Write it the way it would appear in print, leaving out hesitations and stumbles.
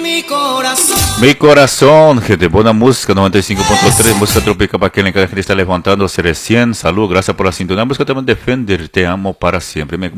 Mi corazón, gente, buena música, 95.3, música tropical para aquel que está levantándose recién. Salud, gracias por la sintonía. Música también Defender, te amo para siempre.